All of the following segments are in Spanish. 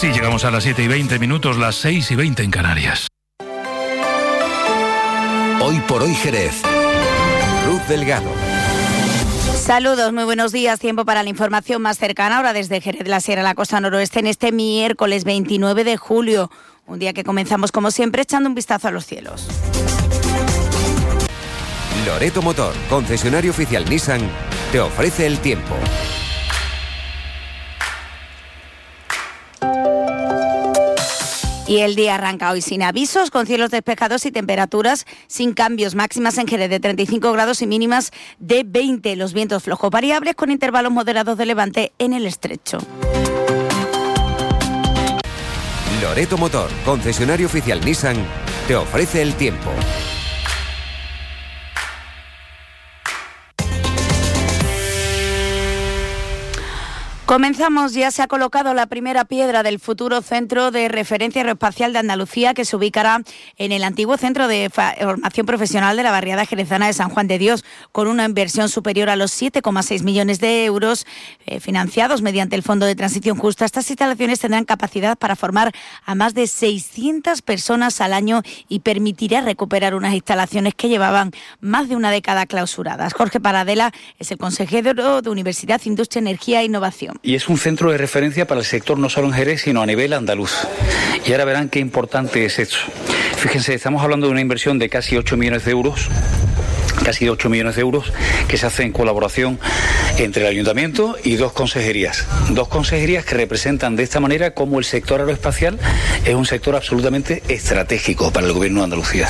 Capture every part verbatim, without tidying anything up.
Sí, llegamos a las siete y veinte minutos, las seis y veinte en Canarias. Hoy por hoy Jerez. Ruth Delgado. Saludos, muy buenos días. Tiempo para la información más cercana, ahora desde Jerez de la Sierra a la costa noroeste, en este miércoles veintinueve de julio. Un día que comenzamos, como siempre, echando un vistazo a los cielos. Loreto Motor, concesionario oficial Nissan, te ofrece el tiempo. Y el día arranca hoy sin avisos, con cielos despejados y temperaturas sin cambios, máximas en Jerez de treinta y cinco grados y mínimas de veinte. Los vientos flojos variables con intervalos moderados de levante en el estrecho. Loreto Motor, concesionario oficial Nissan, te ofrece el tiempo. Comenzamos, ya se ha colocado la primera piedra del futuro Centro de Referencia Aeroespacial de Andalucía, que se ubicará en el antiguo Centro de Formación Profesional de la barriada jerezana de San Juan de Dios, con una inversión superior a los siete coma seis millones de euros eh, financiados mediante el Fondo de Transición Justa. Estas instalaciones tendrán capacidad para formar a más de seiscientas personas al año y permitirá recuperar unas instalaciones que llevaban más de una década clausuradas. Jorge Paradela es el consejero de Universidad, Industria, Energía e Innovación. Y es un centro de referencia para el sector no solo en Jerez, sino a nivel andaluz. Y ahora verán qué importante es esto. Fíjense, estamos hablando de una inversión de casi ocho millones de euros, casi ocho millones de euros, que se hace en colaboración entre el ayuntamiento y dos consejerías. Dos consejerías que representan de esta manera cómo el sector aeroespacial es un sector absolutamente estratégico para el Gobierno de Andalucía.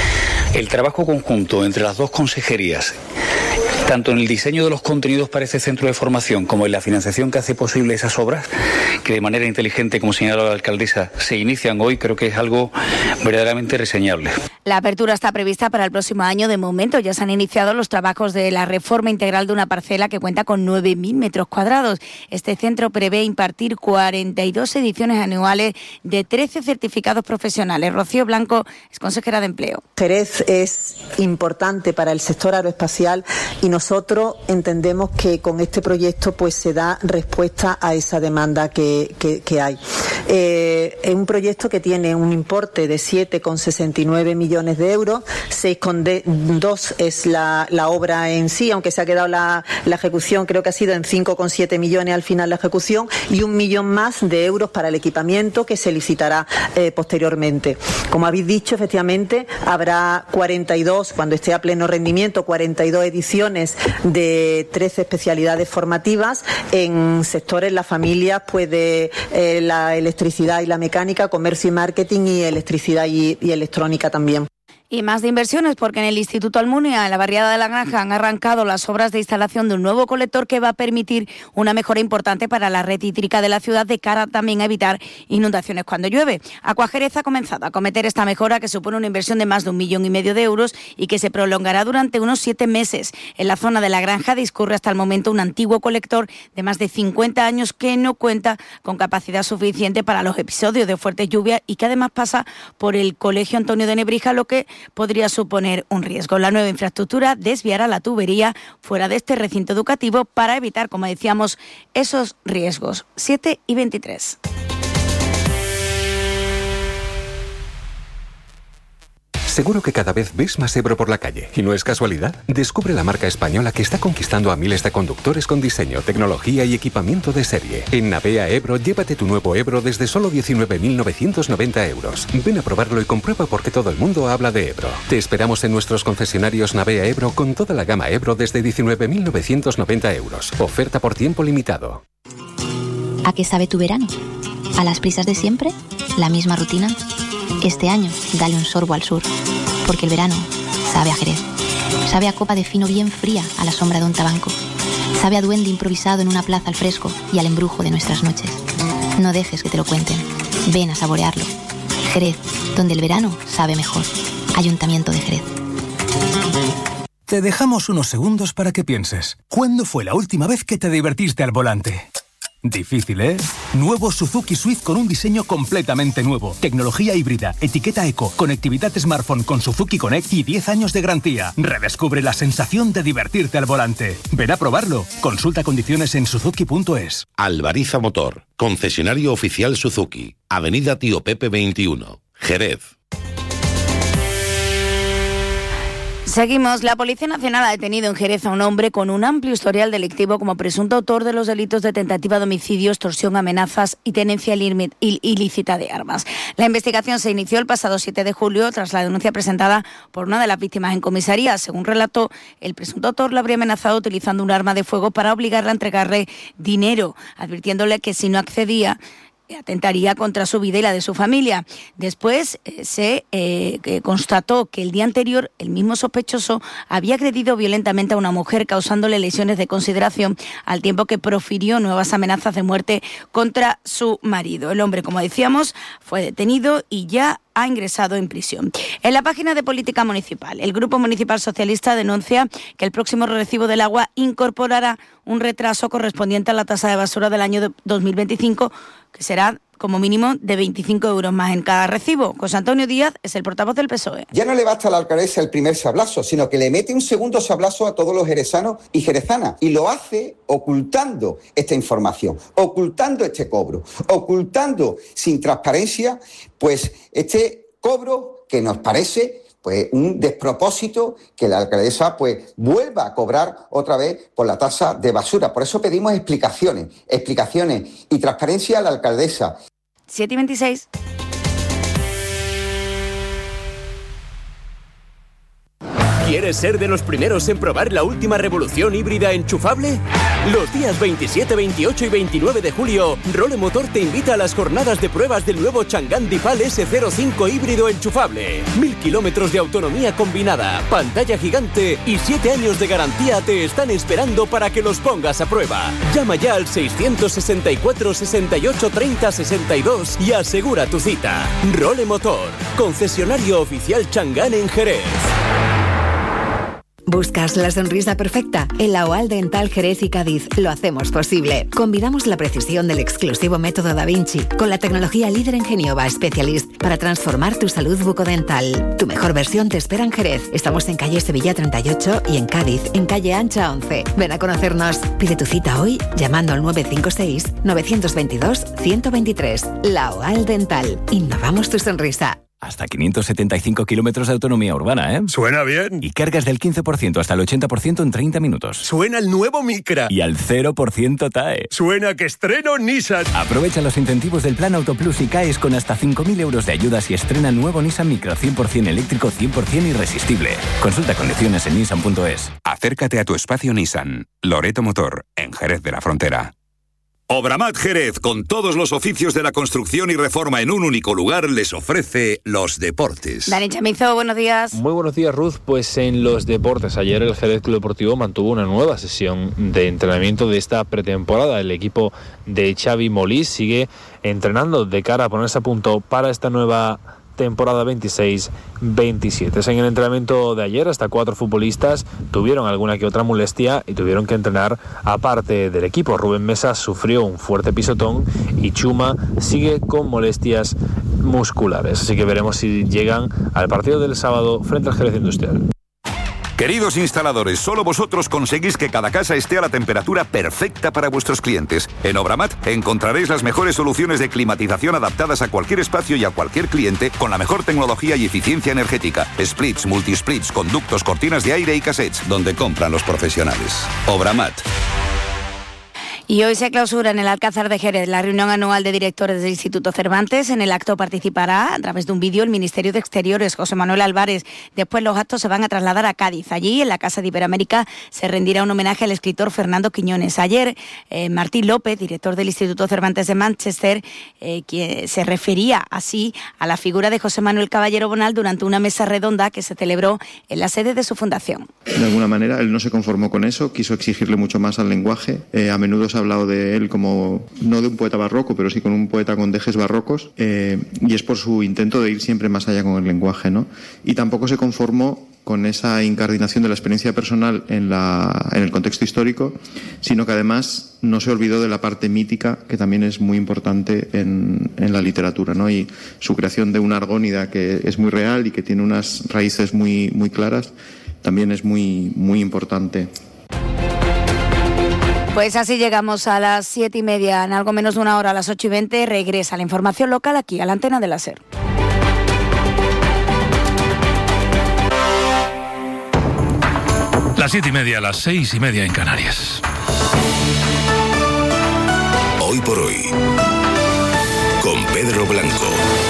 El trabajo conjunto entre las dos consejerías, tanto en el diseño de los contenidos para este centro de formación como en la financiación que hace posible esas obras, que de manera inteligente, como señala la alcaldesa, se inician hoy, creo que es algo verdaderamente reseñable. La apertura está prevista para el próximo año. De momento ya se han iniciado los trabajos de la reforma integral de una parcela que cuenta con nueve mil metros cuadrados. Este centro prevé impartir cuarenta y dos ediciones anuales de trece certificados profesionales. Rocío Blanco es consejera de Empleo. Jerez es importante para el sector aeroespacial y nosotros entendemos que con este proyecto pues se da respuesta a esa demanda que, que, que hay. Eh, es un proyecto que tiene un importe de siete coma sesenta y nueve millones de euros, seis coma dos es la, la obra en sí, aunque se ha quedado la, la ejecución, creo que ha sido en cinco coma siete millones al final la ejecución, y un millón más de euros para el equipamiento que se licitará eh, posteriormente. Como habéis dicho, efectivamente habrá cuarenta y dos, cuando esté a pleno rendimiento, cuarenta y dos ediciones de trece especialidades formativas en sectores, las familias, pues de eh, la electricidad y la mecánica, comercio y marketing, y electricidad y, y electrónica también. Y más de inversiones, porque en el Instituto Almunia, en la barriada de la Granja, han arrancado las obras de instalación de un nuevo colector que va a permitir una mejora importante para la red hídrica de la ciudad, de cara también a evitar inundaciones cuando llueve. Acuajerez ha comenzado a acometer esta mejora, que supone una inversión de más de un millón y medio de euros y que se prolongará durante unos siete meses. En la zona de la Granja discurre hasta el momento un antiguo colector de más de cincuenta años que no cuenta con capacidad suficiente para los episodios de fuertes lluvias y que además pasa por el Colegio Antonio de Nebrija, lo que podría suponer un riesgo. La nueva infraestructura desviará la tubería fuera de este recinto educativo para evitar, como decíamos, esos riesgos. siete y veintitrés. Seguro que cada vez ves más Ebro por la calle, y no es casualidad. Descubre la marca española que está conquistando a miles de conductores con diseño, tecnología y equipamiento de serie. En Navea Ebro, llévate tu nuevo Ebro desde solo diecinueve mil novecientos noventa euros. Ven a probarlo y comprueba por qué todo el mundo habla de Ebro. Te esperamos en nuestros concesionarios Navea Ebro con toda la gama Ebro desde diecinueve mil novecientos noventa euros. Oferta por tiempo limitado. ¿A qué sabe tu verano? ¿A las prisas de siempre? ¿La misma rutina? Este año, dale un sorbo al sur, porque el verano sabe a Jerez. Sabe a copa de fino bien fría a la sombra de un tabanco. Sabe a duende improvisado en una plaza al fresco y al embrujo de nuestras noches. No dejes que te lo cuenten. Ven a saborearlo. Jerez, donde el verano sabe mejor. Ayuntamiento de Jerez. Te dejamos unos segundos para que pienses. ¿Cuándo fue la última vez que te divertiste al volante? Difícil, ¿eh? Nuevo Suzuki Swift con un diseño completamente nuevo. Tecnología híbrida, etiqueta eco, conectividad smartphone con Suzuki Connect y diez años de garantía. Redescubre la sensación de divertirte al volante. Ven a probarlo. Consulta condiciones en suzuki punto es. Albariza Motor, concesionario oficial Suzuki. Avenida Tío Pepe veintiuno, Jerez. Seguimos. La Policía Nacional ha detenido en Jerez a un hombre con un amplio historial delictivo como presunto autor de los delitos de tentativa de homicidio, extorsión, amenazas y tenencia ilícita de armas. La investigación se inició el pasado siete de julio tras la denuncia presentada por una de las víctimas en comisaría. Según relató, el presunto autor la habría amenazado utilizando un arma de fuego para obligarla a entregarle dinero, advirtiéndole que si no accedía, atentaría contra su vida y la de su familia. Después eh, se eh, constató que el día anterior el mismo sospechoso había agredido violentamente a una mujer causándole lesiones de consideración, al tiempo que profirió nuevas amenazas de muerte contra su marido. El hombre, como decíamos, fue detenido y ya ha ingresado en prisión. En la página de Política Municipal, el Grupo Municipal Socialista denuncia que el próximo recibo del agua incorporará un retraso correspondiente a la tasa de basura del año dos mil veinticinco, que será como mínimo de veinticinco euros más en cada recibo. José Antonio Díaz es el portavoz del P S O E. Ya no le basta a la alcaldesa el primer sablazo, sino que le mete un segundo sablazo a todos los jerezanos y jerezanas. Y lo hace ocultando esta información, ocultando este cobro, ocultando sin transparencia, pues este cobro que nos parece pues un despropósito que la alcaldesa pues vuelva a cobrar otra vez por la tasa de basura. Por eso pedimos explicaciones, explicaciones y transparencia a la alcaldesa. siete y veintiséis. ¿Quieres ser de los primeros en probar la última revolución híbrida enchufable? Los días veintisiete, veintiocho y veintinueve de julio, Role Motor te invita a las jornadas de pruebas del nuevo Chang'an Dipal ese cero cinco híbrido enchufable. Mil kilómetros de autonomía combinada, pantalla gigante y siete años de garantía te están esperando para que los pongas a prueba. Llama ya al seiscientos sesenta y cuatro, sesenta y ocho, treinta, sesenta y dos y asegura tu cita. Role Motor, concesionario oficial Chang'an en Jerez. ¿Buscas la sonrisa perfecta? En la OAL Dental Jerez y Cádiz lo hacemos posible. Combinamos la precisión del exclusivo método Da Vinci con la tecnología líder en Geniova Specialist para transformar tu salud bucodental. Tu mejor versión te espera en Jerez. Estamos en calle Sevilla treinta y ocho y en Cádiz, en calle Ancha once. Ven a conocernos. Pide tu cita hoy llamando al nueve cinco seis, nueve dos dos, uno cero dos tres. La OAL Dental. Innovamos tu sonrisa. Hasta quinientos setenta y cinco kilómetros de autonomía urbana, ¿eh? Suena bien. Y cargas del quince por ciento hasta el ochenta por ciento en treinta minutos. Suena el nuevo Micra. Y al cero por ciento T A E. Suena que estreno Nissan. Aprovecha los incentivos del Plan Autoplus y caes con hasta cinco mil euros de ayudas y estrena nuevo Nissan Micra cien por ciento eléctrico, cien por ciento irresistible. Consulta condiciones en nissan punto es. Acércate a tu espacio Nissan. Loreto Motor, en Jerez de la Frontera. Obramat Jerez, con todos los oficios de la construcción y reforma en un único lugar, les ofrece los deportes. Dani Chamizo, buenos días. Muy buenos días, Ruth. Pues en los deportes, ayer el Jerez Club Deportivo mantuvo una nueva sesión de entrenamiento de esta pretemporada. El equipo de Xavi Molís sigue entrenando de cara a ponerse a punto para esta nueva temporada veintiséis veintisiete. En el entrenamiento de ayer, hasta cuatro futbolistas tuvieron alguna que otra molestia y tuvieron que entrenar aparte del equipo. Rubén Mesa sufrió un fuerte pisotón y Chuma sigue con molestias musculares. Así que veremos si llegan al partido del sábado frente al Jerez Industrial. Queridos instaladores, solo vosotros conseguís que cada casa esté a la temperatura perfecta para vuestros clientes. En Obramat encontraréis las mejores soluciones de climatización adaptadas a cualquier espacio y a cualquier cliente con la mejor tecnología y eficiencia energética. Splits, multisplits, conductos, cortinas de aire y cassettes, donde compran los profesionales. Obramat. Y hoy se clausura en el Alcázar de Jerez la reunión anual de directores del Instituto Cervantes. En el acto participará, a través de un vídeo, el Ministerio de Exteriores, José Manuel Álvarez. Después los actos se van a trasladar a Cádiz. Allí, en la Casa de Iberoamérica, se rendirá un homenaje al escritor Fernando Quiñones. Ayer, eh, Martín López, director del Instituto Cervantes de Manchester, eh, que se refería así a la figura de José Manuel Caballero Bonal durante una mesa redonda que se celebró en la sede de su fundación. De alguna manera, él no se conformó con eso, quiso exigirle mucho más al lenguaje. Eh, a menudo ha hablado de él como, no de un poeta barroco, pero sí con un poeta con dejes barrocos, eh, y es por su intento de ir siempre más allá con el lenguaje, ¿no? Y tampoco se conformó con esa incardinación de la experiencia personal en, la, en el contexto histórico, sino que además no se olvidó de la parte mítica, que también es muy importante en, en la literatura, ¿no? Y su creación de una argónida que es muy real y que tiene unas raíces muy, muy claras, también es muy, muy importante. Pues así llegamos a las siete y media, en algo menos de una hora, a las ocho y veinte, regresa la información local aquí, a la antena de la SER. Las siete y media, las seis y media en Canarias. Hoy por hoy, con Pedro Blanco.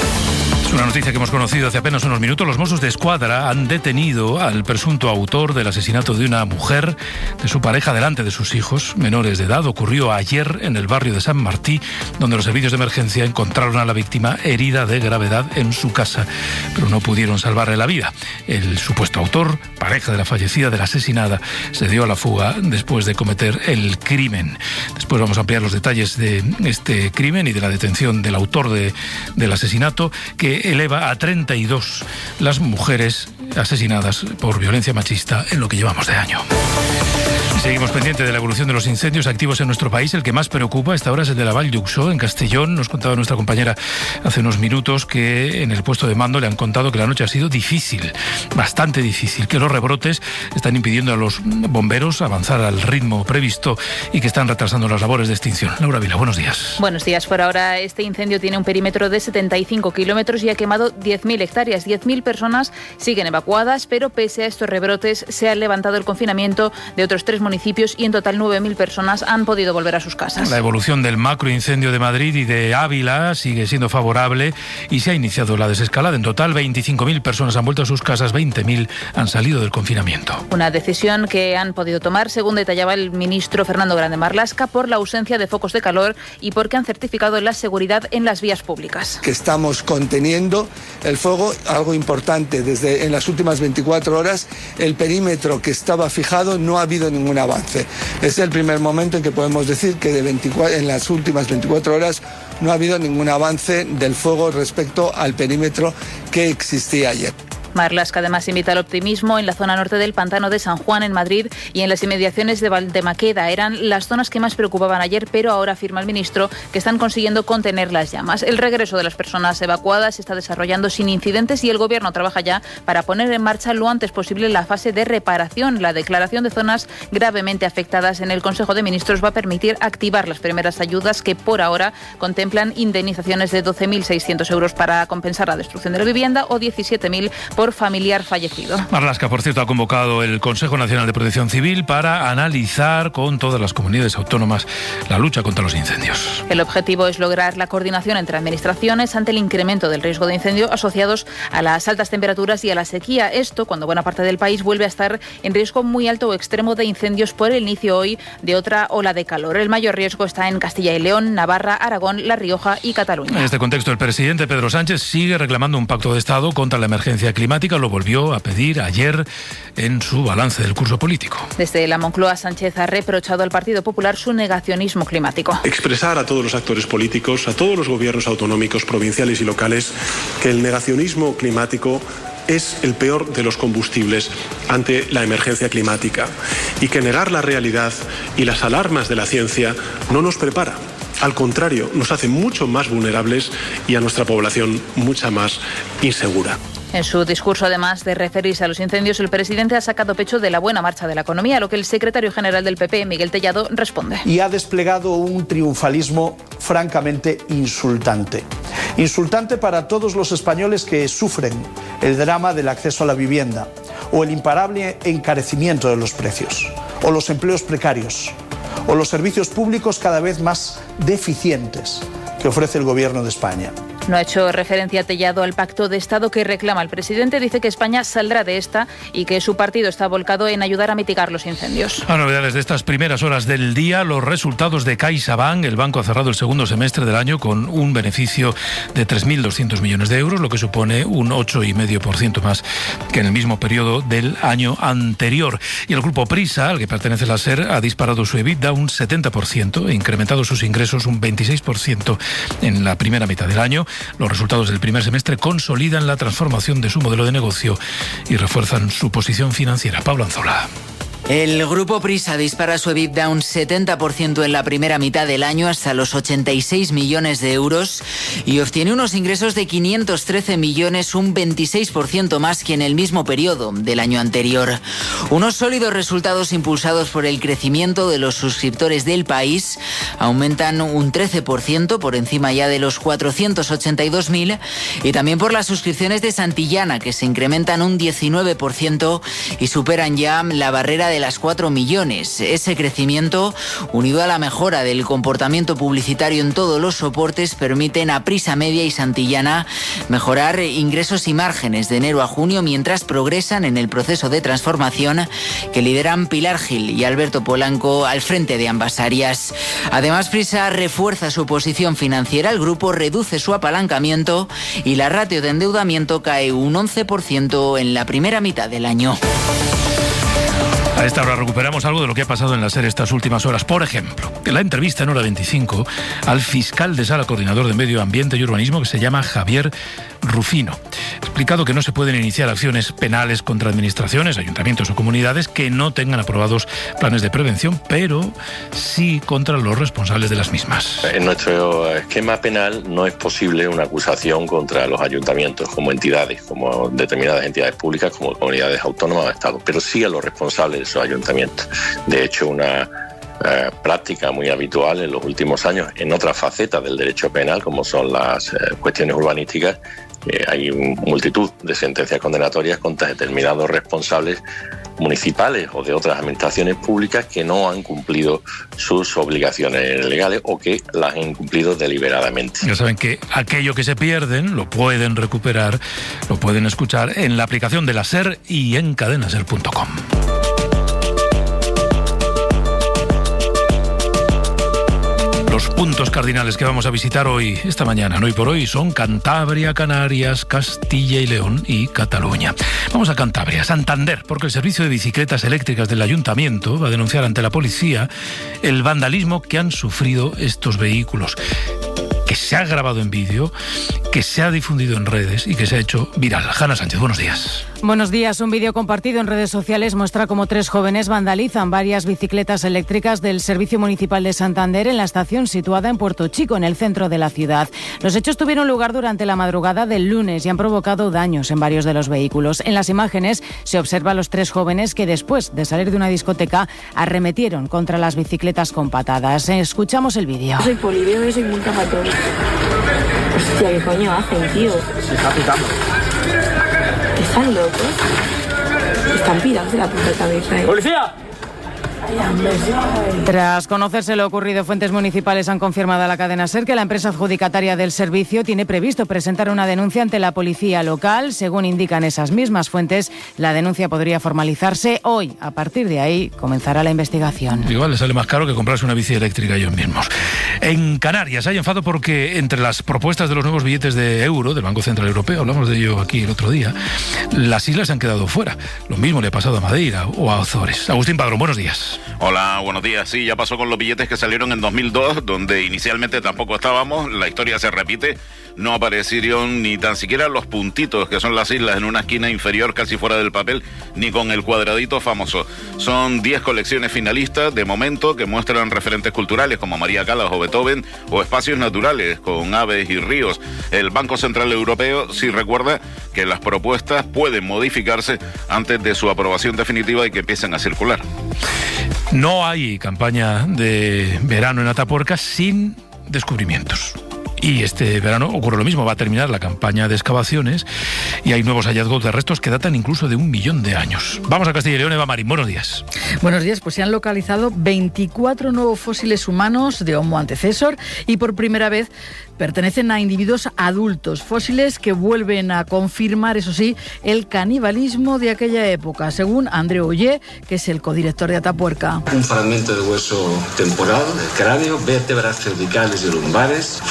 Es una noticia que hemos conocido hace apenas unos minutos. Los Mossos de Escuadra han detenido al presunto autor del asesinato de una mujer, de su pareja, delante de sus hijos menores de edad. Ocurrió ayer en el barrio de San Martí, donde los servicios de emergencia encontraron a la víctima herida de gravedad en su casa, pero no pudieron salvarle la vida. El supuesto autor, pareja de la fallecida, de la asesinada, se dio a la fuga después de cometer el crimen. Después vamos a ampliar los detalles de este crimen y de la detención del autor de, del asesinato, que eleva a treinta y dos las mujeres asesinadas por violencia machista en lo que llevamos de año. Seguimos pendientes de la evolución de los incendios activos en nuestro país. El que más preocupa a esta hora es el de la Vall d'Uixó, en Castellón. Nos contaba nuestra compañera hace unos minutos que en el puesto de mando le han contado que la noche ha sido difícil, bastante difícil, que los rebrotes están impidiendo a los bomberos avanzar al ritmo previsto y que están retrasando las labores de extinción. Laura Vila, buenos días. Buenos días. Por ahora este incendio tiene un perímetro de setenta y cinco kilómetros y ha quemado diez mil hectáreas. diez mil personas siguen evacuadas, pero pese a estos rebrotes se ha levantado el confinamiento de otros tres municipios y en total nueve mil personas han podido volver a sus casas. La evolución del macroincendio de Madrid y de Ávila sigue siendo favorable y se ha iniciado la desescalada. En total veinticinco mil personas han vuelto a sus casas, veinte mil han salido del confinamiento. Una decisión que han podido tomar, según detallaba el ministro Fernando Grande Marlaska, por la ausencia de focos de calor y porque han certificado la seguridad en las vías públicas. Que estamos conteniendo el fuego, algo importante, desde en las últimas veinticuatro horas el perímetro que estaba fijado no ha habido ningún avance. Es el primer momento en que podemos decir que de veinticuatro, en las últimas veinticuatro horas no ha habido ningún avance del fuego respecto al perímetro que existía ayer. Marlaska además invita al optimismo en la zona norte del Pantano de San Juan, en Madrid, y en las inmediaciones de Valdemaqueda. Eran las zonas que más preocupaban ayer, pero ahora afirma el ministro que están consiguiendo contener las llamas. El regreso de las personas evacuadas se está desarrollando sin incidentes y el Gobierno trabaja ya para poner en marcha lo antes posible la fase de reparación. La declaración de zonas gravemente afectadas en el Consejo de Ministros va a permitir activar las primeras ayudas que por ahora contemplan indemnizaciones de doce mil seiscientos euros para compensar la destrucción de la vivienda o diecisiete mil por familiar fallecido. Marlaska, por cierto, ha convocado el Consejo Nacional de Protección Civil para analizar con todas las comunidades autónomas la lucha contra los incendios. El objetivo es lograr la coordinación entre administraciones ante el incremento del riesgo de incendio asociados a las altas temperaturas y a la sequía. Esto cuando buena parte del país vuelve a estar en riesgo muy alto o extremo de incendios por el inicio hoy de otra ola de calor. El mayor riesgo está en Castilla y León, Navarra, Aragón, La Rioja y Cataluña. En este contexto, el presidente Pedro Sánchez sigue reclamando un pacto de Estado contra la emergencia climática. Lo volvió a pedir ayer en su balance del curso político. Desde la Moncloa, Sánchez ha reprochado al Partido Popular su negacionismo climático. Expresar a todos los actores políticos, a todos los gobiernos autonómicos, provinciales y locales, que el negacionismo climático es el peor de los combustibles ante la emergencia climática y que negar la realidad y las alarmas de la ciencia no nos prepara. Al contrario, nos hace mucho más vulnerables y a nuestra población mucha más insegura. En su discurso, además de referirse a los incendios, el presidente ha sacado pecho de la buena marcha de la economía, a lo que el secretario general del P P, Miguel Tellado, responde. Y ha desplegado un triunfalismo francamente insultante. Insultante para todos los españoles que sufren el drama del acceso a la vivienda, o el imparable encarecimiento de los precios, o los empleos precarios, o los servicios públicos cada vez más deficientes que ofrece el Gobierno de España. No ha hecho referencia Tellado al pacto de Estado que reclama el presidente. Dice que España saldrá de esta y que su partido está volcado en ayudar a mitigar los incendios. A novedades de estas primeras horas del día, los resultados de CaixaBank. El banco ha cerrado el segundo semestre del año con un beneficio de tres mil doscientos millones de euros, lo que supone un ocho coma cinco por ciento más que en el mismo periodo del año anterior. Y el grupo Prisa, al que pertenece la SER, ha disparado su EBITDA un setenta por ciento e incrementado sus ingresos un veintiséis por ciento en la primera mitad del año. Los resultados del primer semestre consolidan la transformación de su modelo de negocio y refuerzan su posición financiera. Pablo Anzola. El grupo Prisa dispara su EBITDA un setenta por ciento en la primera mitad del año hasta los ochenta y seis millones de euros y obtiene unos ingresos de quinientos trece millones, un veintiséis por ciento más que en el mismo periodo del año anterior. Unos sólidos resultados impulsados por el crecimiento de los suscriptores del país aumentan un trece por ciento por encima ya de los cuatrocientos ochenta y dos mil y también por las suscripciones de Santillana que se incrementan un diecinueve por ciento y superan ya la barrera de de las cuatro millones. Ese crecimiento, unido a la mejora del comportamiento publicitario en todos los soportes, permiten a Prisa Media y Santillana mejorar ingresos y márgenes de enero a junio mientras progresan en el proceso de transformación que lideran Pilar Gil y Alberto Polanco al frente de ambas áreas. Además, Prisa refuerza su posición financiera, el grupo reduce su apalancamiento y la ratio de endeudamiento cae un once por ciento en la primera mitad del año. A esta hora recuperamos algo de lo que ha pasado en la SER estas últimas horas. Por ejemplo, la entrevista en Hora veinticinco al fiscal de sala coordinador de Medio Ambiente y Urbanismo, que se llama Javier Rufino. Ha explicado que no se pueden iniciar acciones penales contra administraciones, ayuntamientos o comunidades que no tengan aprobados planes de prevención, pero sí contra los responsables de las mismas. En nuestro esquema penal no es posible una acusación contra los ayuntamientos como entidades, como determinadas entidades públicas, como comunidades autónomas o estados, pero sí a los responsables de esos ayuntamientos. De hecho, una eh, práctica muy habitual en los últimos años en otras facetas del derecho penal, como son las eh, cuestiones urbanísticas, eh, hay multitud de sentencias condenatorias contra determinados responsables municipales o de otras administraciones públicas que no han cumplido sus obligaciones legales o que las han incumplido deliberadamente. Ya saben que aquello que se pierden lo pueden recuperar, lo pueden escuchar en la aplicación de la SER y en cadena ser punto com. Los puntos cardinales que vamos a visitar hoy, esta mañana, no hoy por hoy, son Cantabria, Canarias, Castilla y León y Cataluña. Vamos a Cantabria, Santander, porque el servicio de bicicletas eléctricas del ayuntamiento va a denunciar ante la policía el vandalismo que han sufrido estos vehículos, que se ha grabado en vídeo, que se ha difundido en redes y que se ha hecho viral. Hanna Sánchez, buenos días. Buenos días. Un vídeo compartido en redes sociales muestra cómo tres jóvenes vandalizan varias bicicletas eléctricas del Servicio Municipal de Santander en la estación situada en Puerto Chico, en el centro de la ciudad. Los hechos tuvieron lugar durante la madrugada del lunes y han provocado daños en varios de los vehículos. En las imágenes se observa a los tres jóvenes que después de salir de una discoteca arremetieron contra las bicicletas con patadas. Escuchamos el vídeo. Soy Polibio y soy multajatorio. Hostia, ¿qué coño hacen, tío? Se está pitando. ¿Están locos? Están pirados de la puta cabeza, ¿eh? ¡Policía! Tras conocerse lo ocurrido, fuentes municipales han confirmado a la cadena SER que la empresa adjudicataria del servicio tiene previsto presentar una denuncia ante la policía local. Según indican esas mismas fuentes, la denuncia podría formalizarse hoy. A partir de ahí comenzará la investigación. Igual les sale más caro que comprarse una bici eléctrica ellos mismos. En Canarias hay enfado porque entre las propuestas de los nuevos billetes de euro del Banco Central Europeo, hablamos de ello aquí el otro día, las islas han quedado fuera. Lo mismo le ha pasado a Madeira o a Azores. Agustín Padrón, buenos días. Hola, buenos días. Sí, ya pasó con los billetes que salieron en dos mil dos, donde inicialmente tampoco estábamos. La historia se repite. No aparecieron ni tan siquiera los puntitos, que son las islas, en una esquina inferior casi fuera del papel, ni con el cuadradito famoso. Son diez colecciones finalistas de momento que muestran referentes culturales como María Callas o Beethoven, o espacios naturales con aves y ríos. El Banco Central Europeo sí recuerda que las propuestas pueden modificarse antes de su aprobación definitiva y que empiecen a circular. No hay campaña de verano en Atapuerca sin descubrimientos. Y este verano ocurre lo mismo, va a terminar la campaña de excavaciones y hay nuevos hallazgos de restos que datan incluso de un millón de años. Vamos a Castilla y León, Eva Marín, buenos días. Buenos días, pues se han localizado veinticuatro nuevos fósiles humanos de Homo antecesor y por primera vez pertenecen a individuos adultos, fósiles que vuelven a confirmar, eso sí, el canibalismo de aquella época, según Andreu Ollé, que es el codirector de Atapuerca. Un fragmento de hueso temporal del cráneo, vértebras cervicales y lumbares, falanges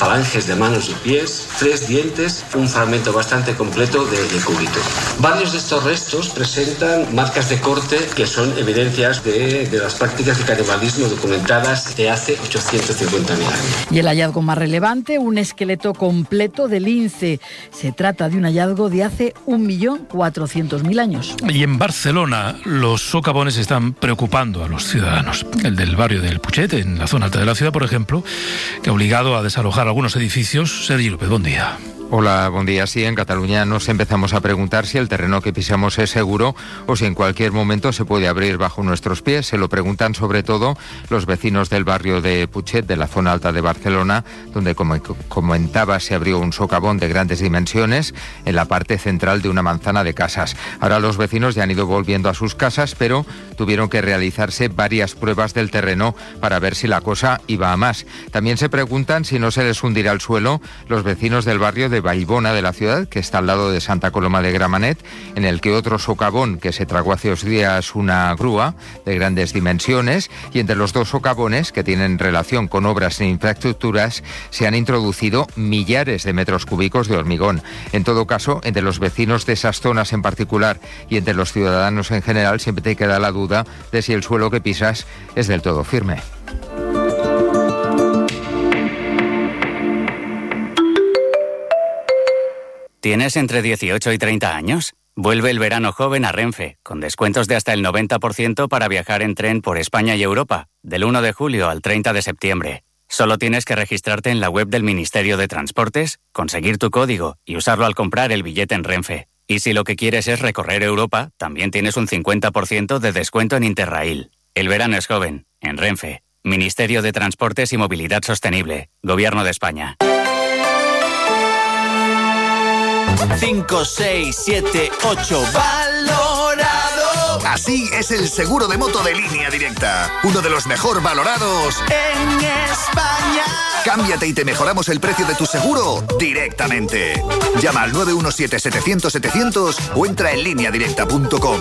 cortes de manos y pies, tres dientes, un fragmento bastante completo de, de cúbito. Varios de estos restos presentan marcas de corte que son evidencias de, de las prácticas de canibalismo documentadas de hace ochocientos cincuenta mil años. Y el hallazgo más relevante, un esqueleto completo de lince. Se trata de un hallazgo de hace un millón cuatrocientos mil años. Y en Barcelona los socavones están preocupando a los ciudadanos. El del barrio del Putxet, en la zona alta de la ciudad, por ejemplo, que ha obligado a desalojar algunos edificios. Sergi López, buen día. Hola, buen día. Sí, en Cataluña nos empezamos a preguntar si el terreno que pisamos es seguro o si en cualquier momento se puede abrir bajo nuestros pies. Se lo preguntan sobre todo los vecinos del barrio de Putxet, de la zona alta de Barcelona, donde, como comentaba, se abrió un socavón de grandes dimensiones en la parte central de una manzana de casas. Ahora los vecinos ya han ido volviendo a sus casas, pero tuvieron que realizarse varias pruebas del terreno para ver si la cosa iba a más. También se preguntan si no se les hundirá el suelo los vecinos del barrio de Vallbona de la ciudad, que está al lado de Santa Coloma de Gramenet, en el que otro socavón que se tragó hace dos días una grúa de grandes dimensiones, y entre los dos socavones que tienen relación con obras e infraestructuras se han introducido millares de metros cúbicos de hormigón. En todo caso, entre los vecinos de esas zonas en particular y entre los ciudadanos en general siempre te queda la duda de si el suelo que pisas es del todo firme. ¿Tienes entre dieciocho y treinta años? Vuelve el verano joven a Renfe, con descuentos de hasta el noventa por ciento para viajar en tren por España y Europa, del uno de julio al treinta de septiembre. Solo tienes que registrarte en la web del Ministerio de Transportes, conseguir tu código y usarlo al comprar el billete en Renfe. Y si lo que quieres es recorrer Europa, también tienes un cincuenta por ciento de descuento en Interrail. El verano es joven, en Renfe. Ministerio de Transportes y Movilidad Sostenible, Gobierno de España. cinco, seis, siete, ocho, valorado. Así es el seguro de moto de Línea Directa. Uno de los mejor valorados en España. Cámbiate y te mejoramos el precio de tu seguro directamente. Llama al nueve uno siete, setecientos, setecientos o entra en línea directa punto com.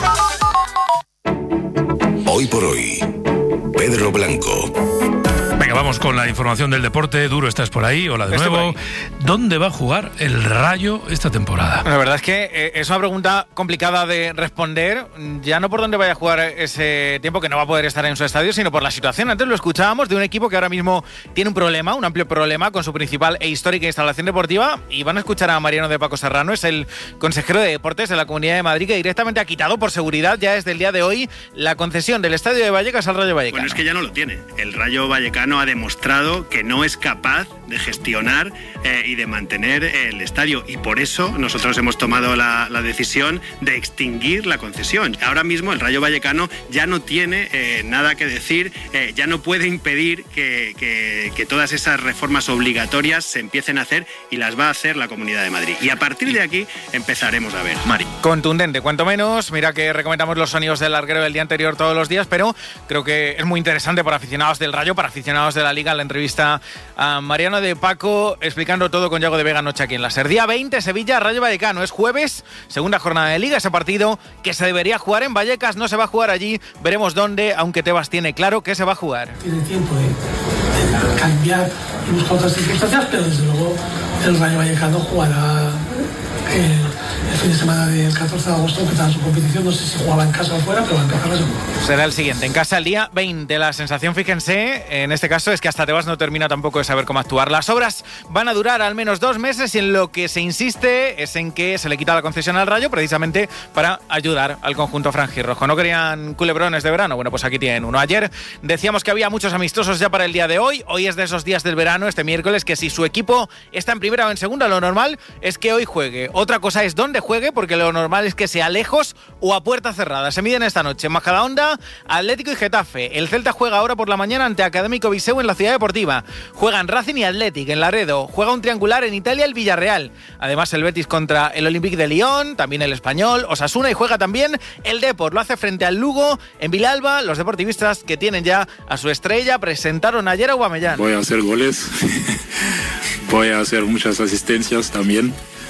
Hoy por hoy, Pedro Blanco. Venga, vamos con la información del deporte. Duro, estás por ahí. Hola de Estoy nuevo. ¿Dónde va a jugar el Rayo esta temporada? La verdad es que eh, es una pregunta complicada de responder, ya no por dónde vaya a jugar ese tiempo, que no va a poder estar en su estadio, sino por la situación. Antes lo escuchábamos de un equipo que ahora mismo tiene un problema, un amplio problema con su principal e histórica instalación deportiva, y van a escuchar a Mariano de Paco Serrano, es el consejero de Deportes de la Comunidad de Madrid, que directamente ha quitado por seguridad ya desde el día de hoy la concesión del Estadio de Vallecas al Rayo Vallecano. Bueno, es que ya no lo tiene. El Rayo Vallecano ha demostrado que no es capaz de gestionar eh, y de mantener el estadio, y por eso nosotros hemos tomado la, la decisión de extinguir la concesión. Ahora mismo el Rayo Vallecano ya no tiene eh, nada que decir, eh, ya no puede impedir que, que, que todas esas reformas obligatorias se empiecen a hacer, y las va a hacer la Comunidad de Madrid, y a partir de aquí empezaremos a ver. Mari. Contundente, cuanto menos. Mira que recomendamos los sonidos del larguero del día anterior todos los días, pero creo que es muy interesante para aficionados del Rayo, para aficionados de la Liga, la entrevista a Mariano de Paco explicando todo con Yago de Vega anoche aquí en la SER. Día veinte, Sevilla, Rayo Vallecano. Es jueves, segunda jornada de Liga. Ese partido que se debería jugar en Vallecas no se va a jugar allí. Veremos dónde, aunque Tebas tiene claro que se va a jugar. Tiene tiempo de, de cambiar y buscar otras circunstancias, pero desde luego el Rayo Vallecano jugará el, el fin de semana del catorce de agosto, que está en su competición. No sé si jugaba en casa o fuera, pero va a empezar la segunda. Será el siguiente, en casa el día veinte. La sensación, fíjense, en este caso es que hasta Tebas no termina tampoco de saber cómo actuar. Las obras van a durar al menos dos meses y en lo que se insiste es en que se le quita la concesión al Rayo precisamente para ayudar al conjunto franjirrojo. ¿No querían culebrones de verano? Bueno, pues aquí tienen uno. Ayer decíamos que había muchos amistosos ya para el día de hoy. Hoy es de esos días del verano, este miércoles, que si su equipo está en primera o en segunda, lo normal es que hoy juegue. Otra cosa es dónde juegue, porque lo normal es que sea lejos o a puerta cerrada. Se miden esta noche en Majadahonda, Atlético y Getafe. El Celta juega ahora por la mañana ante Académico Viseu en la Ciudad Deportiva. Juegan Racing y Athletic en Laredo. Juega un triangular en Italia el Villarreal. Además el Betis contra el Olympique de Lyon, también el Español, Osasuna, y juega también el Depor. Lo hace frente al Lugo en Vilalba. Los deportivistas que tienen ya a su estrella presentaron ayer a Aubameyang. Voy a hacer goles, voy a hacer muchas asistencias también.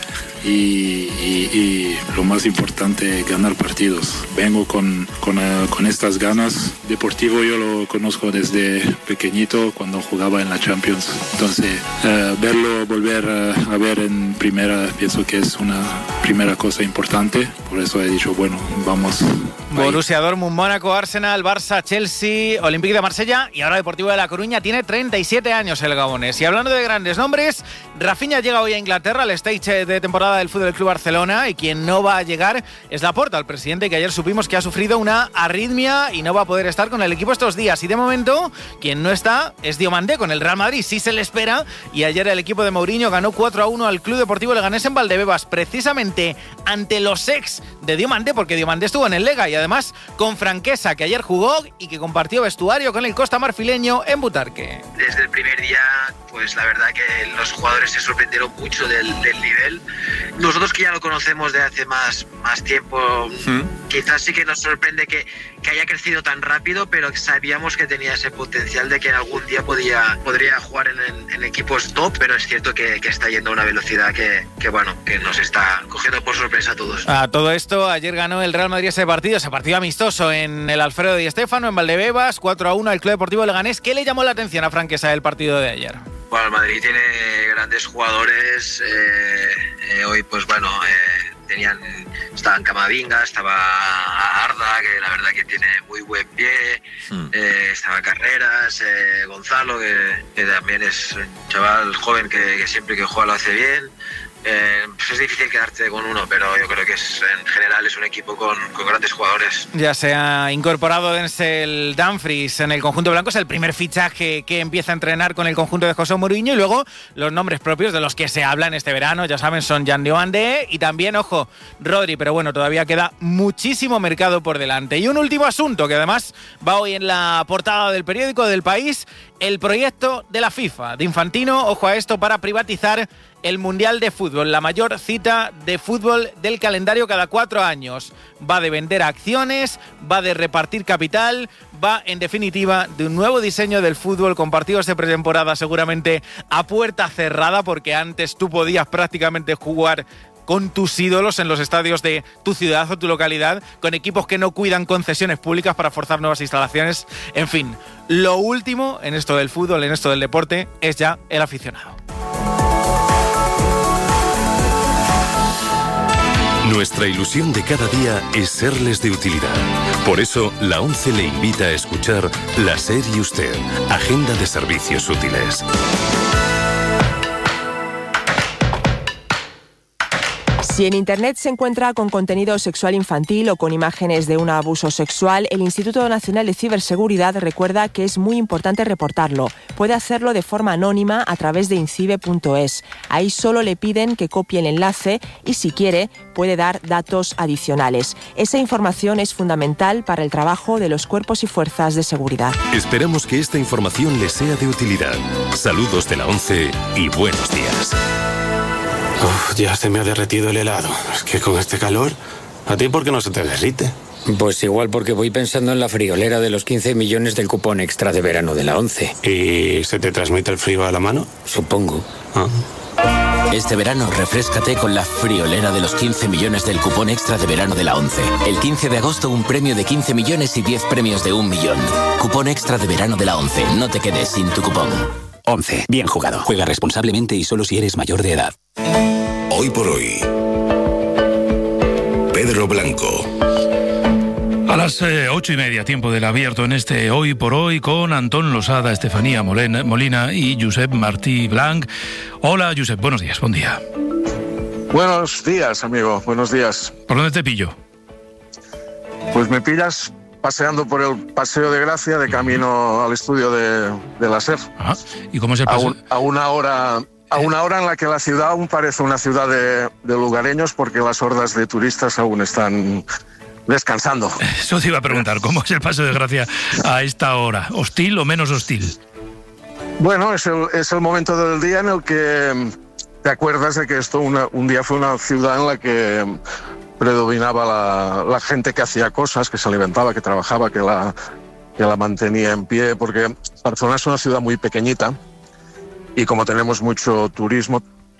y, y, y lo más importante, ganar partidos. Vengo con, con, uh, con estas ganas. Deportivo yo lo conozco desde pequeñito cuando jugaba en la Champions. Entonces, uh, verlo, volver uh, a ver en primera, pienso que es una primera cosa importante. Por eso he dicho, bueno, vamos. Borussia Dortmund, Mónaco, Arsenal, Barça, Chelsea, Olympique de Marsella y ahora Deportivo de La Coruña. Tiene treinta y siete años el gabonés. Y hablando de grandes nombres, Rafinha llega hoy a Inglaterra al stage de temporada del Fútbol Club Barcelona, y quien no va a llegar es Laporta, el presidente, que ayer supimos que ha sufrido una arritmia y no va a poder estar con el equipo estos días. Y de momento, quien no está es Diomandé con el Real Madrid. Sí se le espera, y ayer el equipo de Mourinho ganó cuatro a uno al Club Deportivo Leganés en Valdebebas, precisamente ante los ex de Diomandé, porque Diomandé estuvo en el Lega, y además con Franquesa, que ayer jugó y que compartió vestuario con el Costa Marfileño en Butarque. Desde el primer día, pues la verdad que los jugadores se sorprendieron mucho del, del nivel. Nosotros que ya lo conocemos de hace más, más tiempo, ¿Mm? quizás sí que nos sorprende que, que haya crecido tan rápido, pero sabíamos que tenía ese potencial de que en algún día podía, podría jugar en, en, en equipos top, pero es cierto que, que está yendo a una velocidad que, que, bueno, que nos está cogiendo por sorpresa a todos. A todo esto, ayer ganó el Real Madrid ese partido, ese partido amistoso en el Alfredo Di Stéfano, en Valdebebas, cuatro a uno al Club Deportivo Leganés. ¿Qué le llamó la atención a Franquesa del partido de ayer? Bueno, el Madrid tiene grandes jugadores. Eh, eh, hoy, pues bueno, eh, tenían, estaban Camavinga, estaba Arda, que la verdad que tiene muy buen pie. Hmm. Eh, estaba Carreras, eh, Gonzalo, que, que también es un chaval joven que, que siempre que juega lo hace bien. Eh, pues es difícil quedarte con uno, pero yo creo que es, en general es un equipo con, con grandes jugadores. Ya se ha incorporado Denzel Dumfries en el conjunto blanco, es el primer fichaje que empieza a entrenar con el conjunto de José Mourinho, y luego los nombres propios de los que se hablan este verano, ya saben, son Jan Diomandé y también, ojo, Rodri, pero bueno, todavía queda muchísimo mercado por delante. Y un último asunto que además va hoy en la portada del periódico del País, el proyecto de la FIFA, de Infantino, ojo a esto, para privatizar el Mundial de Fútbol, la mayor cita de fútbol del calendario cada cuatro años. Va de vender acciones, va de repartir capital, va, en definitiva, de un nuevo diseño del fútbol con partidos de pretemporada seguramente a puerta cerrada, porque antes tú podías prácticamente jugar con tus ídolos en los estadios de tu ciudad o tu localidad, con equipos que no cuidan concesiones públicas para forzar nuevas instalaciones. En fin, lo último en esto del fútbol, en esto del deporte, es ya el aficionado. Nuestra ilusión de cada día es serles de utilidad. Por eso, la ONCE le invita a escuchar La SER y Usted, Agenda de Servicios Útiles. Si en Internet se encuentra con contenido sexual infantil o con imágenes de un abuso sexual, el Instituto Nacional de Ciberseguridad recuerda que es muy importante reportarlo. Puede hacerlo de forma anónima a través de incibe punto es. Ahí solo le piden que copie el enlace y, si quiere, puede dar datos adicionales. Esa información es fundamental para el trabajo de los cuerpos y fuerzas de seguridad. Esperamos que esta información les sea de utilidad. Saludos de la ONCE y buenos días. Uf, ya se me ha derretido el helado. Es que con este calor, ¿a ti por qué no se te derrite? Pues igual porque voy pensando en la friolera de los quince millones del cupón extra de verano de la ONCE. ¿Y se te transmite el frío a la mano? Supongo. Ah. Este verano refréscate con la friolera de los quince millones del cupón extra de verano de la ONCE. El quince de agosto un premio de quince millones y diez premios de un millón. Cupón extra de verano de la ONCE. No te quedes sin tu cupón. ONCE. Bien jugado. Juega responsablemente y solo si eres mayor de edad. Hoy por hoy, Pedro Blanco. A las eh, ocho y media, tiempo del abierto en este Hoy por Hoy, con Antón Losada, Estefanía Molina, Molina y Josep Martí Blanc. Hola, Josep, buenos días, buen día. Buenos días, amigo, buenos días. ¿Por dónde te pillo? Pues me pillas paseando por el Paseo de Gracia de camino al estudio de, de la SER. Ah, ¿y cómo es el paseo? A, un, a una hora... A una hora en la que la ciudad aún parece una ciudad de, de lugareños, porque las hordas de turistas aún están descansando. Eso te iba a preguntar, ¿cómo es el Paseo de Gracia a esta hora? ¿Hostil o menos hostil? Bueno, es el, es el momento del día en el que te acuerdas de que esto una, un día fue una ciudad en la que predominaba la, la gente que hacía cosas, que se alimentaba, que trabajaba, que la, que la mantenía en pie, porque Barcelona es una ciudad muy pequeñita. Y como tenemos mucho turismo,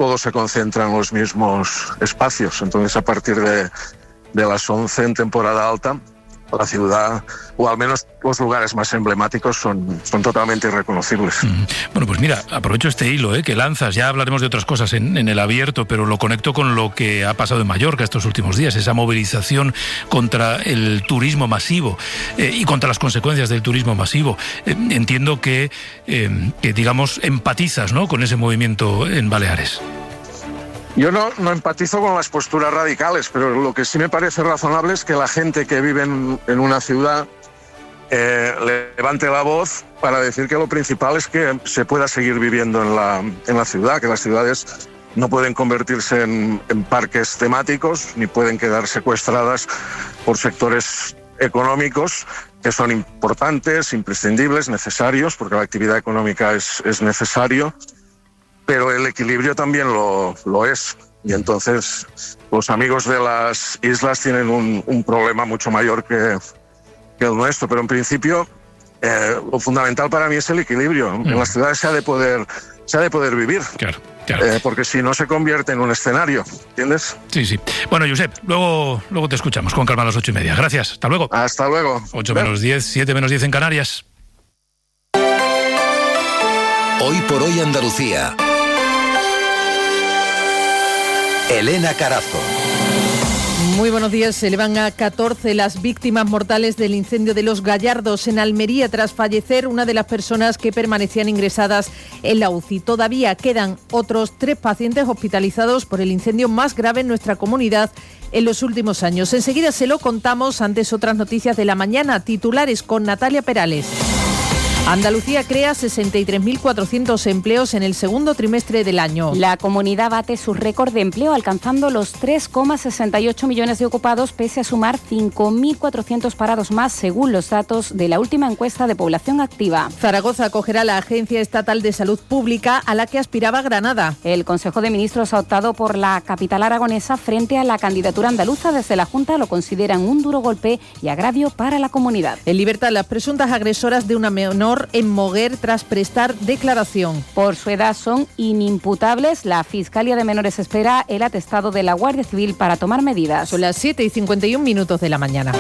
todo se concentra en los mismos espacios. Entonces, a partir de, de las once en temporada alta, la ciudad, o al menos los lugares más emblemáticos, son, son totalmente irreconocibles. Mm. Bueno, pues mira, aprovecho este hilo eh, que lanzas, ya hablaremos de otras cosas en, en el abierto, pero lo conecto con lo que ha pasado en Mallorca estos últimos días, esa movilización contra el turismo masivo eh, y contra las consecuencias del turismo masivo. Eh, entiendo que, eh, que, digamos, empatizas, ¿no?, con ese movimiento en Baleares. Yo no, no empatizo con las posturas radicales, pero lo que sí me parece razonable es que la gente que vive en, en una ciudad eh, levante la voz para decir que lo principal es que se pueda seguir viviendo en la, en la ciudad, que las ciudades no pueden convertirse en, en parques temáticos ni pueden quedar secuestradas por sectores económicos que son importantes, imprescindibles, necesarios, porque la actividad económica es, es necesario, pero el equilibrio también lo, lo es. Y entonces los amigos de las islas tienen un, un problema mucho mayor que, que el nuestro. Pero en principio eh, lo fundamental para mí es el equilibrio. Mm. En las ciudades se ha de poder, se ha de poder vivir. Claro. Claro. Eh, porque si no se convierte en un escenario, ¿entiendes? Sí, sí. Bueno, Josep, luego, luego te escuchamos con calma a las ocho y media. Gracias. Hasta luego. Hasta luego. Ocho menos diez, siete menos diez en Canarias. Hoy por hoy Andalucía. Elena Carazo. Muy buenos días. Se elevan a catorce las víctimas mortales del incendio de Los Gallardos en Almería tras fallecer una de las personas que permanecían ingresadas en la U C I. Todavía quedan otros tres pacientes hospitalizados por el incendio más grave en nuestra comunidad en los últimos años. Enseguida se lo contamos, antes otras noticias de la mañana, titulares con Natalia Perales. Andalucía crea sesenta y tres mil cuatrocientos empleos en el segundo trimestre del año. La comunidad bate su récord de empleo alcanzando los tres coma sesenta y ocho millones de ocupados pese a sumar cinco mil cuatrocientos parados más según los datos de la última encuesta de población activa. Zaragoza acogerá la Agencia Estatal de Salud Pública a la que aspiraba Granada. El Consejo de Ministros ha optado por la capital aragonesa frente a la candidatura andaluza. Desde la Junta lo consideran un duro golpe y agravio para la comunidad. En libertad las presuntas agresoras de una menor en Moguer tras prestar declaración. Por su edad son inimputables. La Fiscalía de Menores espera el atestado de la Guardia Civil para tomar medidas. Son las siete y cincuenta y un minutos de la mañana.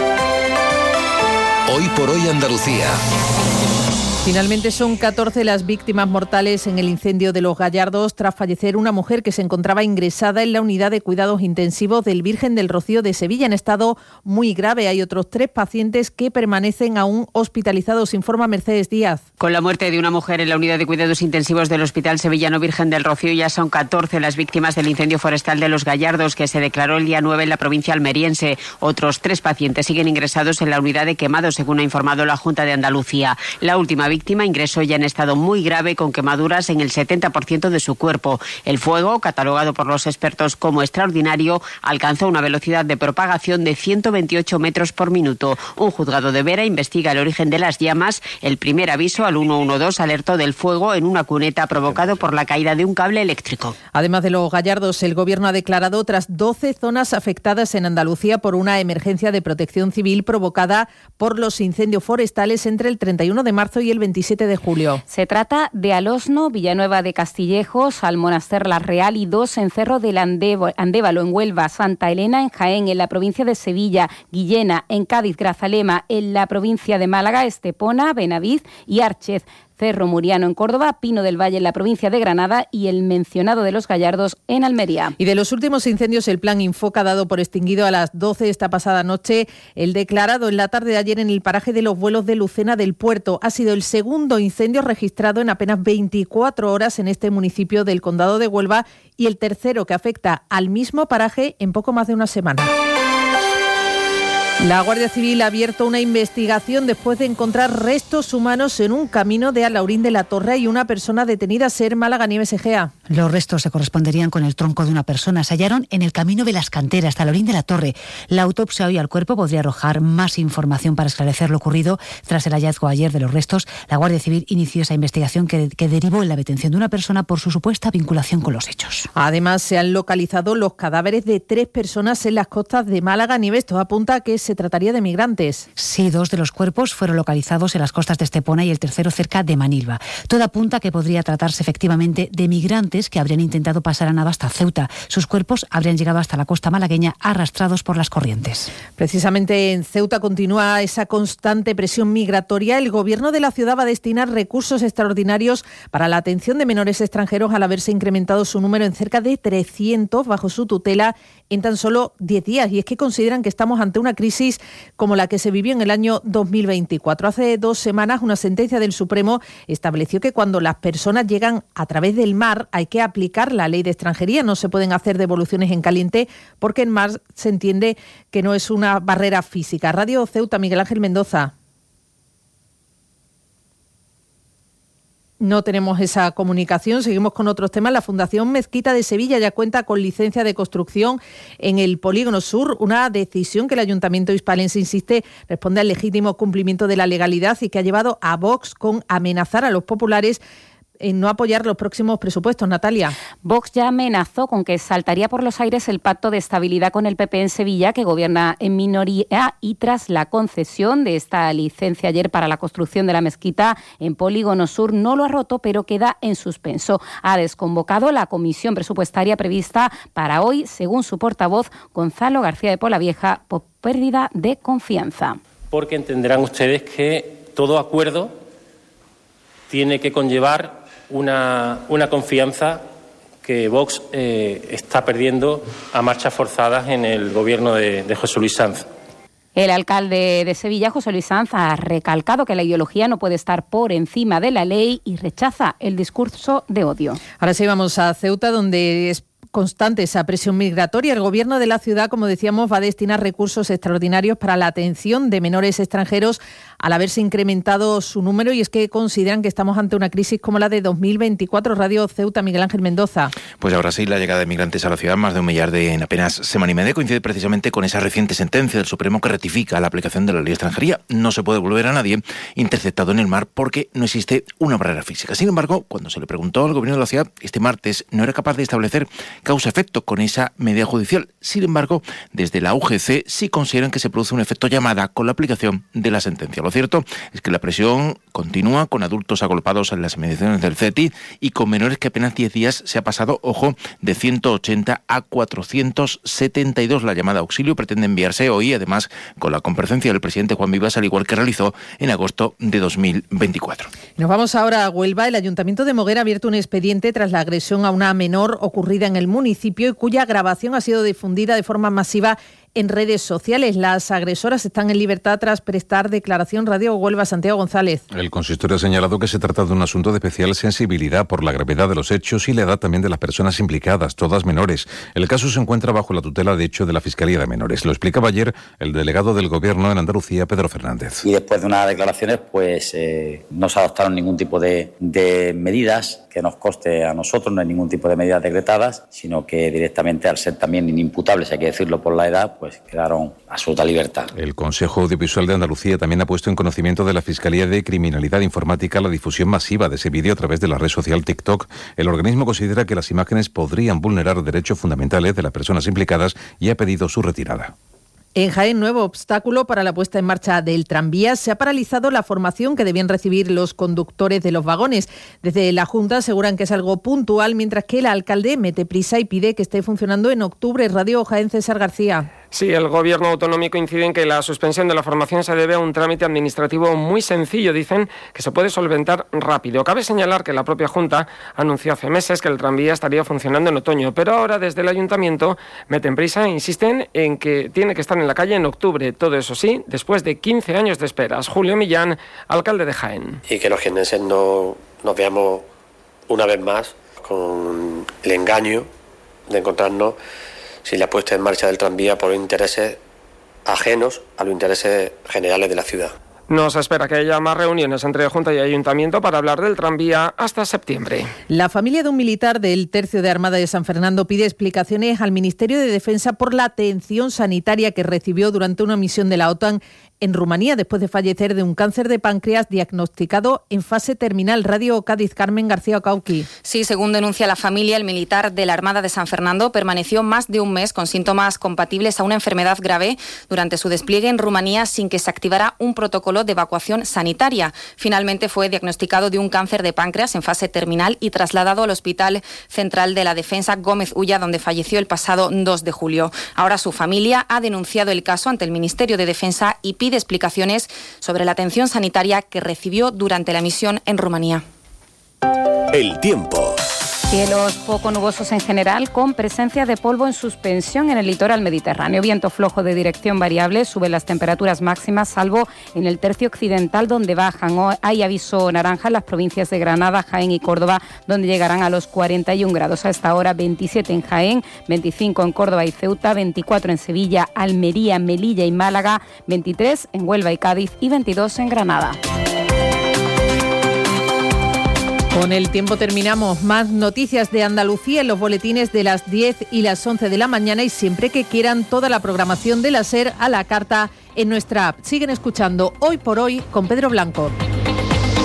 Hoy por hoy Andalucía. Finalmente son catorce las víctimas mortales en el incendio de Los Gallardos tras fallecer una mujer que se encontraba ingresada en la unidad de cuidados intensivos del Virgen del Rocío de Sevilla en estado muy grave. Hay otros tres pacientes que permanecen aún hospitalizados, informa Mercedes Díaz. Con la muerte de una mujer en la unidad de cuidados intensivos del Hospital Sevillano Virgen del Rocío, ya son catorce las víctimas del incendio forestal de Los Gallardos que se declaró el día nueve en la provincia almeriense. Otros tres pacientes siguen ingresados en la unidad de quemados, según ha informado la Junta de Andalucía. La última víctima ingresó ya en estado muy grave con quemaduras en el setenta por ciento de su cuerpo. El fuego, catalogado por los expertos como extraordinario, alcanzó una velocidad de propagación de ciento veintiocho metros por minuto. Un juzgado de Vera investiga el origen de las llamas. El primer aviso al ciento doce alertó del fuego en una cuneta provocado por la caída de un cable eléctrico. Además de Los Gallardos, el Gobierno ha declarado otras doce zonas afectadas en Andalucía por una emergencia de protección civil provocada por los incendios forestales entre el treinta y uno de marzo y el veintisiete de julio. Se trata de Alosno, Villanueva de Castillejos, Almonaster La Real y dos en Cerro del Andévalo, en Huelva, Santa Elena, en Jaén, en la provincia de Sevilla, Guillena, en Cádiz, Grazalema, en la provincia de Málaga, Estepona, Benaviz y Árchez. Cerro Muriano en Córdoba, Pino del Valle en la provincia de Granada y el mencionado de Los Gallardos en Almería. Y de los últimos incendios, el plan Infoca dado por extinguido a las doce esta pasada noche, el declarado en la tarde de ayer en el paraje de los Vuelos de Lucena del Puerto. Ha sido el segundo incendio registrado en apenas veinticuatro horas en este municipio del Condado de Huelva y el tercero que afecta al mismo paraje en poco más de una semana. La Guardia Civil ha abierto una investigación después de encontrar restos humanos en un camino de Alaurín de la Torre y una persona detenida, Ser Málaga Nieves Egea. Los restos se corresponderían con el tronco de una persona. Se hallaron en el camino de las Canteras, de Alaurín de la Torre. La autopsia hoy al cuerpo podría arrojar más información para esclarecer lo ocurrido. Tras el hallazgo ayer de los restos, la Guardia Civil inició esa investigación que, que derivó en la detención de una persona por su supuesta vinculación con los hechos. Además, se han localizado los cadáveres de tres personas en las costas de Málaga. Nieves, esto apunta a que se se trataría de migrantes. Sí, dos de los cuerpos fueron localizados en las costas de Estepona y el tercero cerca de Manilva. Todo apunta a que podría tratarse efectivamente de migrantes que habrían intentado pasar a nado hasta Ceuta. Sus cuerpos habrían llegado hasta la costa malagueña arrastrados por las corrientes. Precisamente en Ceuta continúa esa constante presión migratoria. El gobierno de la ciudad va a destinar recursos extraordinarios para la atención de menores extranjeros al haberse incrementado su número en cerca de trescientos bajo su tutela en tan solo diez días. Y es que consideran que estamos ante una crisis como la que se vivió en el año dos mil veinticuatro. Hace dos semanas una sentencia del Supremo estableció que cuando las personas llegan a través del mar hay que aplicar la ley de extranjería. No se pueden hacer devoluciones en caliente porque en mar se entiende que no es una barrera física. Radio Ceuta, Miguel Ángel Mendoza. No tenemos esa comunicación. Seguimos con otros temas. La Fundación Mezquita de Sevilla ya cuenta con licencia de construcción en el Polígono Sur, una decisión que el Ayuntamiento hispalense insiste responde al legítimo cumplimiento de la legalidad y que ha llevado a Vox con amenazar a los populares en no apoyar los próximos presupuestos. Natalia. Vox ya amenazó con que saltaría por los aires el pacto de estabilidad con el P P en Sevilla, que gobierna en minoría, y tras la concesión de esta licencia ayer para la construcción de la mezquita en Polígono Sur, no lo ha roto, pero queda en suspenso. Ha desconvocado la comisión presupuestaria prevista para hoy, según su portavoz, Gonzalo García de Polavieja, por pérdida de confianza. Porque entenderán ustedes que todo acuerdo tiene que conllevar Una, una confianza que Vox eh, está perdiendo a marchas forzadas en el gobierno de, de José Luis Sanz. El alcalde de Sevilla, José Luis Sanz, ha recalcado que la ideología no puede estar por encima de la ley y rechaza el discurso de odio. Ahora sí vamos a Ceuta, donde es constante esa presión migratoria. El gobierno de la ciudad, como decíamos, va a destinar recursos extraordinarios para la atención de menores extranjeros al haberse incrementado su número, y es que consideran que estamos ante una crisis como la de dos mil veinticuatro. Radio Ceuta, Miguel Ángel Mendoza. Pues ahora sí, la llegada de migrantes a la ciudad, más de un millar de en apenas semana y media, coincide precisamente con esa reciente sentencia del Supremo que ratifica la aplicación de la ley de extranjería. No se puede devolver a nadie interceptado en el mar porque no existe una barrera física. Sin embargo, cuando se le preguntó al gobierno de la ciudad este martes, no era capaz de establecer causa-efecto con esa medida judicial. Sin embargo, desde la U G C sí consideran que se produce un efecto llamada con la aplicación de la sentencia. Lo cierto es que la presión continúa con adultos agolpados en las inmediaciones del C E T I y con menores que apenas diez días se ha pasado, ojo, de ciento ochenta a cuatrocientos setenta y dos. La llamada auxilio pretende enviarse hoy, además, con la comparecencia del presidente Juan Vivas, al igual que realizó en agosto de dos mil veinticuatro. Nos vamos ahora a Huelva. El Ayuntamiento de Moguer ha abierto un expediente tras la agresión a una menor ocurrida en el municipio y cuya grabación ha sido difundida de forma masiva en redes sociales. Las agresoras están en libertad tras prestar declaración. Radio Huelva, Santiago González. El consistorio ha señalado que se trata de un asunto de especial sensibilidad por la gravedad de los hechos y la edad también de las personas implicadas, todas menores. El caso se encuentra bajo la tutela, de hecho, de la Fiscalía de Menores. Lo explicaba ayer el delegado del Gobierno en Andalucía, Pedro Fernández. Y después de unas declaraciones, pues eh, no se adoptaron ningún tipo de, de medidas que nos coste a nosotros, no hay ningún tipo de medidas decretadas, sino que directamente, al ser también inimputables, hay que decirlo por la edad, pues quedaron absoluta libertad. El Consejo Audiovisual de Andalucía también ha puesto en conocimiento de la Fiscalía de Criminalidad Informática la difusión masiva de ese vídeo a través de la red social TikTok. El organismo considera que las imágenes podrían vulnerar derechos fundamentales de las personas implicadas y ha pedido su retirada. En Jaén, nuevo obstáculo para la puesta en marcha del tranvía. Se ha paralizado la formación que debían recibir los conductores de los vagones. Desde la Junta aseguran que es algo puntual, mientras que el alcalde mete prisa y pide que esté funcionando en octubre. Radio Jaén, César García. Sí, el Gobierno autonómico incide en que la suspensión de la formación se debe a un trámite administrativo muy sencillo. Dicen que se puede solventar rápido. Cabe señalar que la propia Junta anunció hace meses que el tranvía estaría funcionando en otoño, pero ahora desde el Ayuntamiento meten prisa e insisten en que tiene que estar en la calle en octubre. Todo eso sí, después de quince años de esperas. Julio Millán, alcalde de Jaén. Y que los jiennenses no nos veamos una vez más con el engaño de encontrarnos sin la puesta en marcha del tranvía por intereses ajenos a los intereses generales de la ciudad. Nos espera que haya más reuniones entre Junta y Ayuntamiento para hablar del tranvía hasta septiembre. La familia de un militar del Tercio de Armada de San Fernando pide explicaciones al Ministerio de Defensa por la atención sanitaria que recibió durante una misión de la OTAN en Rumanía después de fallecer de un cáncer de páncreas diagnosticado en fase terminal. Radio Cádiz, Carmen García Cauqui. Sí, según denuncia la familia, el militar de la Armada de San Fernando permaneció más de un mes con síntomas compatibles a una enfermedad grave durante su despliegue en Rumanía sin que se activara un protocolo de evacuación sanitaria. Finalmente fue diagnosticado de un cáncer de páncreas en fase terminal y trasladado al Hospital Central de la Defensa Gómez Ulla, donde falleció el pasado dos de julio. Ahora su familia ha denunciado el caso ante el Ministerio de Defensa y pide explicaciones sobre la atención sanitaria que recibió durante la misión en Rumanía. El tiempo. Cielos poco nubosos en general, con presencia de polvo en suspensión en el litoral mediterráneo. Viento flojo de dirección variable, suben las temperaturas máximas, salvo en el tercio occidental, donde bajan. Hay aviso naranja en las provincias de Granada, Jaén y Córdoba, donde llegarán a los cuarenta y un grados. A esta hora, veintisiete en Jaén, veinticinco en Córdoba y Ceuta, veinticuatro en Sevilla, Almería, Melilla y Málaga, veintitrés en Huelva y Cádiz y veintidós en Granada. Con el tiempo terminamos. Más noticias de Andalucía en los boletines de las diez y las once de la mañana, y siempre que quieran toda la programación de la SER a la carta en nuestra app. Siguen escuchando Hoy por Hoy con Pedro Blanco.